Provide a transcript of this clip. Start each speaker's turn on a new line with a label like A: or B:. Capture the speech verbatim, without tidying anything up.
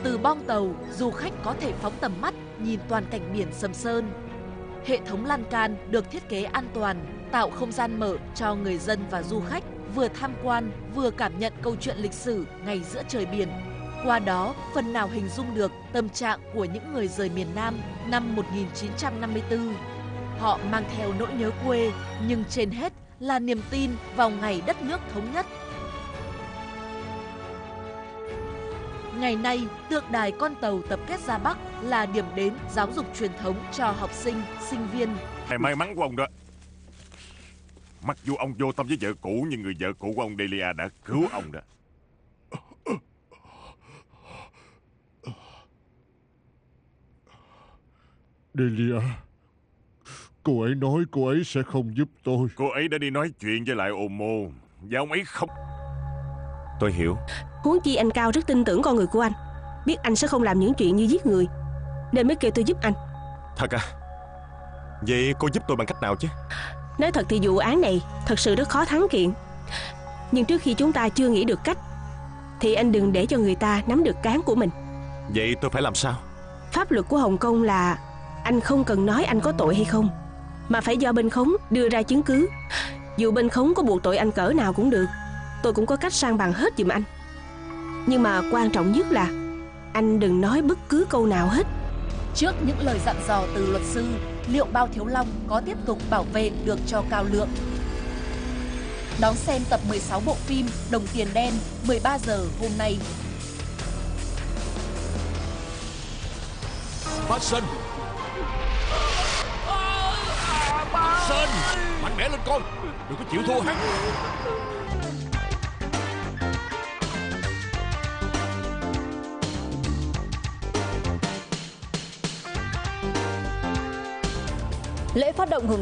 A: Từ bong tàu, du khách có thể phóng tầm mắt nhìn toàn cảnh biển Sầm Sơn. Hệ thống lan can được thiết kế an toàn, tạo không gian mở cho người dân và du khách vừa tham quan vừa cảm nhận câu chuyện lịch sử ngay giữa trời biển. Qua đó, phần nào hình dung được tâm trạng của những người rời miền Nam năm một nghìn chín trăm năm mươi tư. Họ mang theo nỗi nhớ quê, nhưng trên hết là niềm tin vào ngày đất nước thống nhất. Ngày nay, tượng đài con tàu tập kết ra Bắc là điểm đến giáo dục truyền thống cho học sinh, sinh viên.
B: Hay may mắn của ông đó. Mặc dù ông vô tâm với vợ cũ, nhưng người vợ cũ của ông Delia đã cứu ông đó.
C: Delia, cô ấy nói cô ấy sẽ không giúp tôi.
B: Cô ấy đã đi nói chuyện với lại Omo, và ông ấy không...
D: Tôi hiểu.
E: Huống chi anh Cao rất tin tưởng con người của anh, biết anh sẽ không làm những chuyện như giết người, nên mới kêu tôi giúp anh.
D: Thật à? Vậy cô giúp tôi bằng cách nào chứ?
E: Nói thật thì vụ án này thật sự rất khó thắng kiện. Nhưng trước khi chúng ta chưa nghĩ được cách, thì anh đừng để cho người ta nắm được cán của mình.
D: Vậy tôi phải làm sao?
E: Pháp luật của Hồng Kông là anh không cần nói anh có tội hay không, mà phải do bên khống đưa ra chứng cứ. Dù bên khống có buộc tội anh cỡ nào cũng được, tôi cũng có cách sang bằng hết giùm anh. Nhưng mà quan trọng nhất là anh đừng nói bất cứ câu nào hết.
A: Trước những lời dặn dò từ luật sư, liệu Bao Thiếu Long có tiếp tục bảo vệ được cho Cao Lượng? Đón xem tập mười sáu bộ phim Đồng Tiền Đen mười ba giờ hôm nay.
F: Watson, Watson, mạnh mẽ lên con, đừng có chịu thua hắn.
G: Lễ phát động hưởng